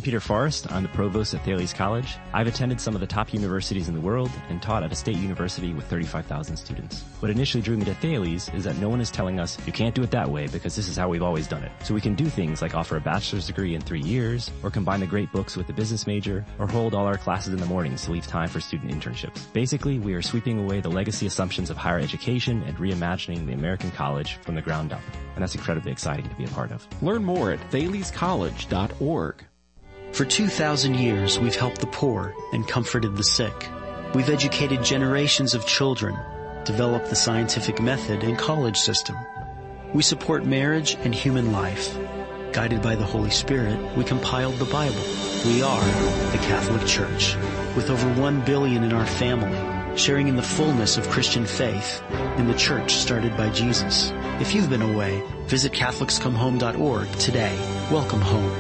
Peter Forrest. I'm the provost at Thales College. I've attended some of the top universities in the world and taught at a state university with 35,000 students. What initially drew me to Thales is that no one is telling us, you can't do it that way because this is how we've always done it. So we can do things like offer a bachelor's degree in 3 years, or combine the great books with the business major, or hold all our classes in the mornings to leave time for student internships. Basically, we are sweeping away the legacy assumptions of higher education and reimagining the American college from the ground up. And that's incredibly exciting to be a part of. Learn more at thalescollege.org. For 2,000 years, we've helped the poor and comforted the sick. We've educated generations of children, developed the scientific method and college system. We support marriage and human life. Guided by the Holy Spirit, we compiled the Bible. We are the Catholic Church, with over 1 billion in our family, sharing in the fullness of Christian faith in the church started by Jesus. If you've been away, visit CatholicsComeHome.org today. Welcome home.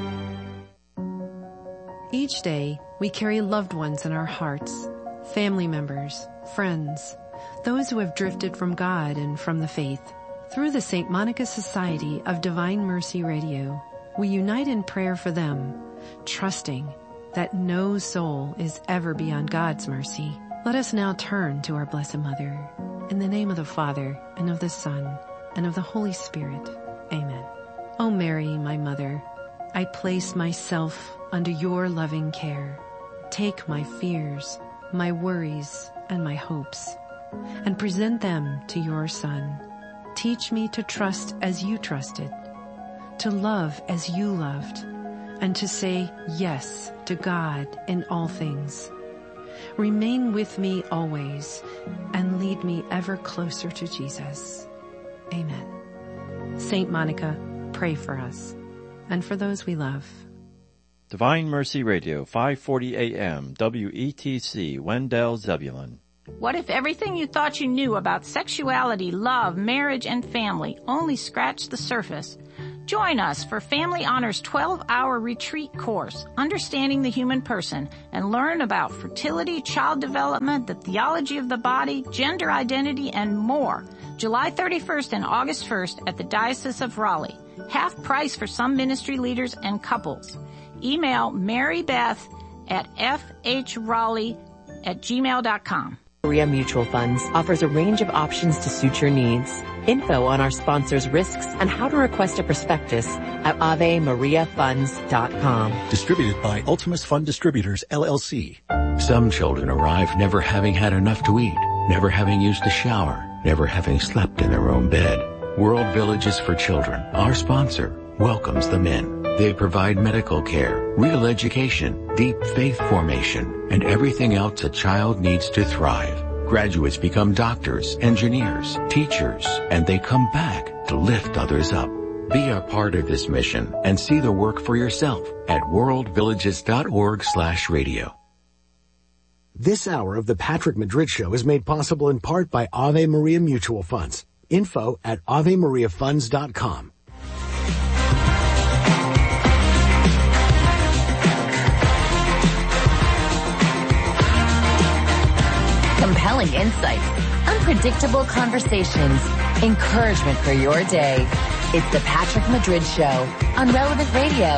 Each day, we carry loved ones in our hearts, family members, friends, those who have drifted from God and from the faith. Through the St. Monica Society of Divine Mercy Radio, we unite in prayer for them, trusting that no soul is ever beyond God's mercy. Let us now turn to our Blessed Mother. In the name of the Father, and of the Son, and of the Holy Spirit. Amen. O Mary, my Mother, I place myself under your loving care. Take my fears, my worries, and my hopes, and present them to your Son. Teach me to trust as you trusted, to love as you loved, and to say yes to God in all things. Remain with me always, and lead me ever closer to Jesus. Amen. Saint Monica, pray for us, and for those we love. Divine Mercy Radio, 540 AM, WETC, Wendell, Zebulon. What if everything you thought you knew about sexuality, love, marriage, and family only scratched the surface? Join us for Family Honor's 12-hour retreat course, Understanding the Human Person, and learn about fertility, child development, the theology of the body, gender identity, and more. July 31st and August 1st at the Diocese of Raleigh. Half price for some ministry leaders and couples. Email marybeth at fhraleigh@gmail.com. Maria Mutual Funds offers a range of options to suit your needs. Info on our sponsors' risks and how to request a prospectus at AveMariaFunds.com. Distributed by Ultimus Fund Distributors, LLC. Some children arrive never having had enough to eat, never having used a shower, never having slept in their own bed. World Villages for Children, our sponsor, welcomes them in. They provide medical care, real education, deep faith formation, and everything else a child needs to thrive. Graduates become doctors, engineers, teachers, and they come back to lift others up. Be a part of this mission and see the work for yourself at worldvillages.org/radio. This hour of the Patrick Madrid Show is made possible in part by Ave Maria Mutual Funds. Info at AveMariaFunds.com. Compelling insights, unpredictable conversations, encouragement for your day. It's the Patrick Madrid Show on Relevant Radio.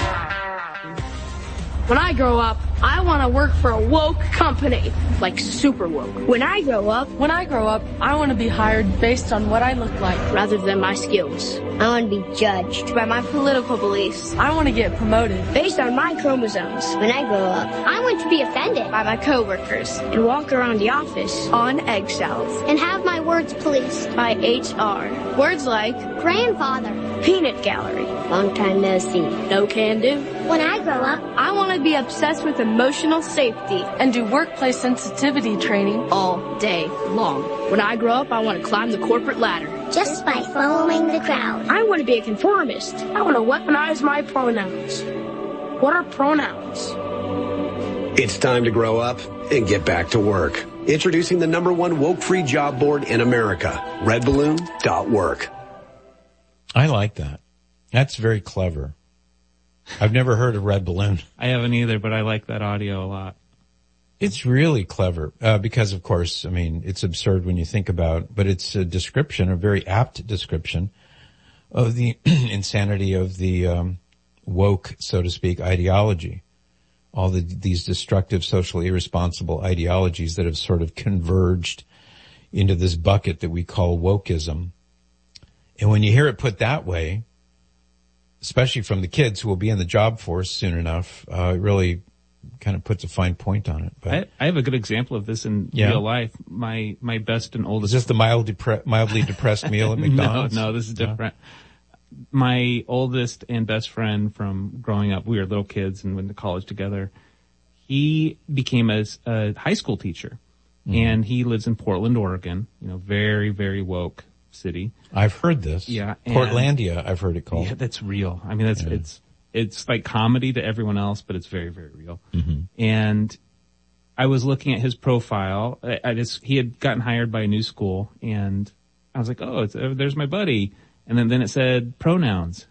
When I grow up, I want to work for a woke company, like super woke. When I grow up, I want to be hired based on what I look like rather than my skills. I want to be judged by my political beliefs. I want to get promoted based on my chromosomes. When I grow up, I want to be offended by my coworkers and walk around the office on eggshells and have my words policed by HR. Words like grandfather, peanut gallery, long time no see, no can do. When I grow up, I want to be obsessed with emotional safety and do workplace sensitivity training all day long. When I grow up, I want to climb the corporate ladder just by following the crowd. I want to be a conformist. I want to weaponize my pronouns. What are pronouns? It's time to grow up and get back to work. Introducing the #1 woke-free job board in America, redballoon.work. I like that. That's very clever. I've never heard of Red Balloon. I haven't either, but I like that audio a lot. It's really clever, because of course, I mean, it's absurd when you think about, but it's a description, a very apt description of the insanity of the woke, so to speak, ideology. All these destructive, socially irresponsible ideologies that have sort of converged into this bucket that we call wokeism. And when you hear it put that way, especially from the kids who will be in the job force soon enough, it really kind of puts a fine point on it. But I have a good example of this in real life. My best and oldest. Is this the mildly depressed meal at McDonald's? No, this is different. My oldest and best friend from growing up, we were little kids and went to college together. He became a high school teacher, and he lives in Portland, Oregon. Very, very woke city. I've heard this. Yeah, Portlandia, I've heard it called. Yeah, that's real. I mean, it's like comedy to everyone else, but it's very, very real. Mm-hmm. And I was looking at his profile. He had gotten hired by a new school, and I was like, oh, there's my buddy. And then it said pronouns,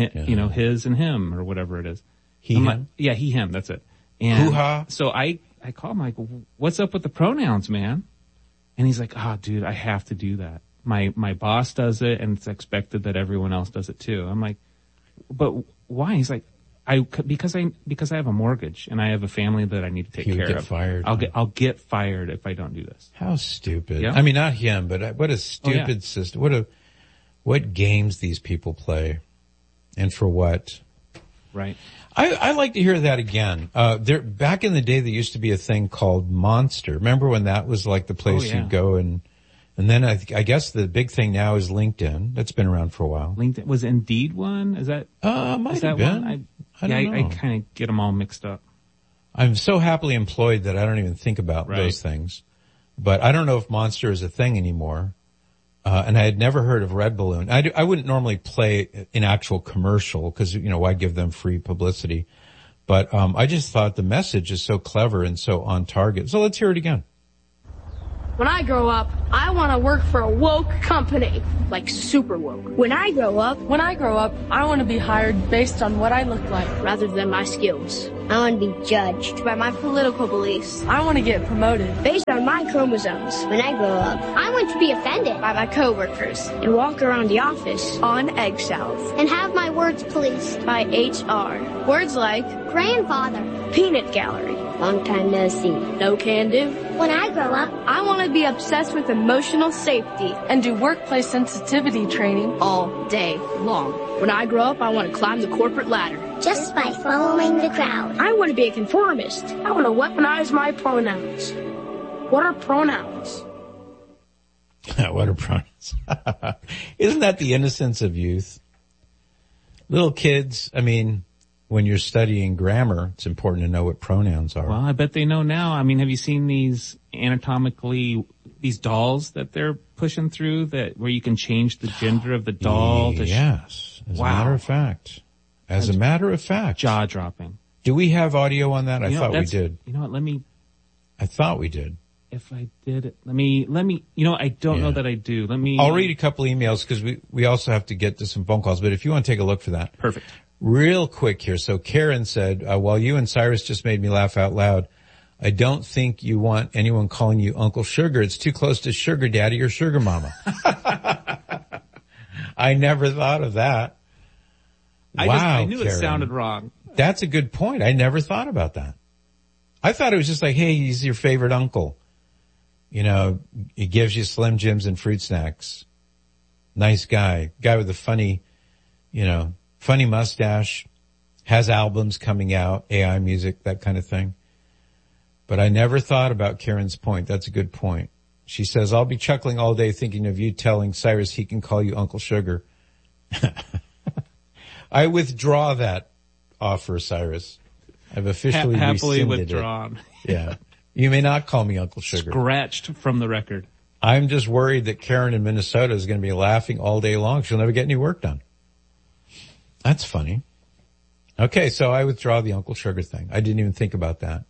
his and him or whatever it is. He, him? Yeah, he, him, that's it. And hoo-ha. So I called him like, what's up with the pronouns, man? And he's like, oh, dude, I have to do that. My boss does it, and it's expected that everyone else does it too. I'm like, but why? He's like, because I have a mortgage and I have a family that I need to take care of. You'll get fired. I'll get fired if I don't do this. How stupid. Yeah. I mean, not him, but what a stupid system. What games these people play, and for what? Right. I like to hear that again. Back in the day, there used to be a thing called Monster. Remember when that was like the place you'd go and then I guess the big thing now is LinkedIn. That's been around for a while. LinkedIn was Indeed one. Is that? Might have been. One? I don't know. I kind of get them all mixed up. I'm so happily employed that I don't even think about those things. But I don't know if Monster is a thing anymore. And I had never heard of Red Balloon. I wouldn't normally play an actual commercial because, why give them free publicity? But, I just thought the message is so clever and so on target. So let's hear it again. When I grow up, I want to work for a woke company, like super woke. When I grow up, I want to be hired based on what I look like rather than my skills. I want to be judged by my political beliefs. I want to get promoted based on my chromosomes. When I grow up, I want to be offended by my coworkers and walk around the office on eggshells and have my words policed by HR. Words like grandfather, peanut gallery, long time no see, no can do. When I grow up, I want to be obsessed with emotional safety and do workplace sensitivity training all day long. When I grow up, I want to climb the corporate ladder just by following the crowd. I want to be a conformist. I want to weaponize my pronouns. What are pronouns? What are pronouns? Isn't that the innocence of youth? Little kids, when you're studying grammar, it's important to know what pronouns are. Well, I bet they know now. Have you seen these these dolls that they're pushing through where you can change the gender of the doll? Yes. As a matter of fact. Jaw dropping. Do we have audio on that? I thought we did. You know what? I thought we did. If I did it, let me, I don't know that I do. I'll read a couple emails because we also have to get to some phone calls, but if you want to take a look for that. Perfect. Real quick here. So Karen said, while you and Cyrus just made me laugh out loud, I don't think you want anyone calling you Uncle Sugar. It's too close to Sugar Daddy or Sugar Mama. I never thought of that. I knew Karen. It sounded wrong. That's a good point. I never thought about that. I thought it was just like, hey, he's your favorite uncle. He gives you Slim Jims and fruit snacks. Nice guy with a funny mustache, has albums coming out, AI music, that kind of thing. But I never thought about Karen's point. That's a good point. She says, I'll be chuckling all day thinking of you telling Cyrus he can call you Uncle Sugar. I withdraw that offer, Cyrus. I've officially happily rescinded withdrawn. It. Yeah. You may not call me Uncle Sugar. Scratched from the record. I'm just worried that Karen in Minnesota is going to be laughing all day long. She'll never get any work done. That's funny. Okay, so I withdraw the Uncle Sugar thing. I didn't even think about that.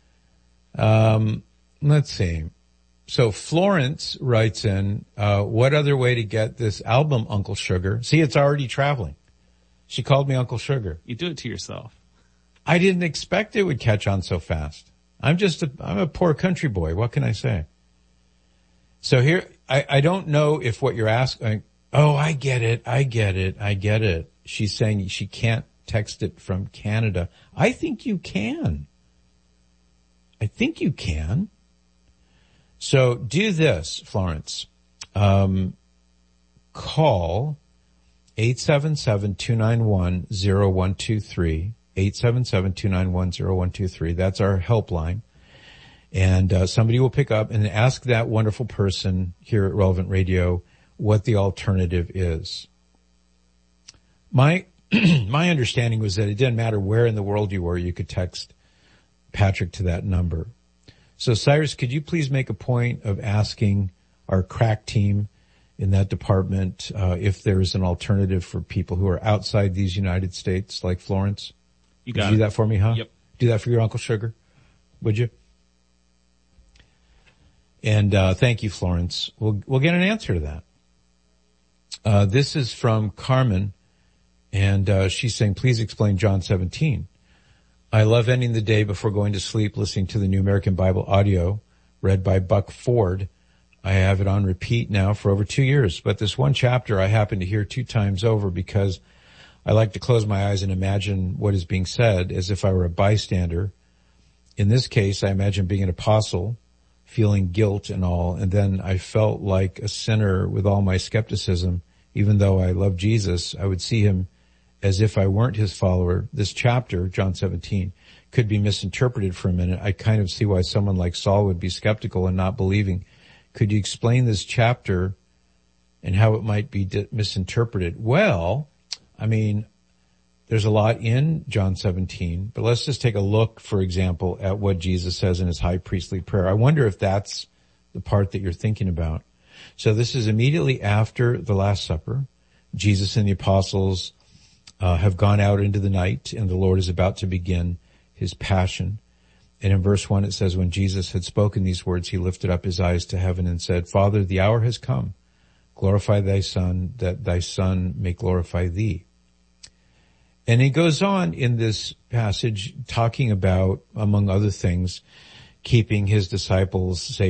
Let's see. So Florence writes in, what other way to get this album, Uncle Sugar? See, it's already traveling. She called me Uncle Sugar. You do it to yourself. I didn't expect it would catch on so fast. I'm a poor country boy. What can I say? So here, I don't know if what you're asking, oh, I get it. She's saying she can't text it from Canada. I think you can. So do this, Florence. Call 877-291-0123, 877-291-0123. That's our helpline. And somebody will pick up and ask that wonderful person here at Relevant Radio what the alternative is. My understanding was that it didn't matter where in the world you were, you could text Patrick to that number. So Cyrus, could you please make a point of asking our crack team in that department if there is an alternative for people who are outside these United States, like Florence? You got Would you do that for me, huh? Yep. Do that for your Uncle Sugar, would you? And thank you, Florence. We'll get an answer to that. This is from Carmen, and she's saying, please explain John 17. I love ending the day before going to sleep listening to the New American Bible audio read by Buck Ford. I have it on repeat now for over 2 years, but this one chapter I happen to hear 2 times over because I like to close my eyes and imagine what is being said as if I were a bystander. In this case, I imagine being an apostle, feeling guilt and all, and then I felt like a sinner with all my skepticism. Even though I love Jesus, I would see him as if I weren't his follower. This chapter, John 17, could be misinterpreted for a minute. I kind of see why someone like Saul would be skeptical and not believing. Could you explain this chapter and how it might be misinterpreted? Well, I mean, there's a lot in John 17, but let's just take a look, for example, at what Jesus says in his high priestly prayer. I wonder if that's the part that you're thinking about. So this is immediately after the Last Supper. Jesus and the apostles have gone out into the night, and the Lord is about to begin his passion. And in verse 1 it says, when Jesus had spoken these words, he lifted up his eyes to heaven and said, Father, the hour has come. Glorify thy Son, that thy Son may glorify thee. And he goes on in this passage talking about, among other things, keeping his disciples safe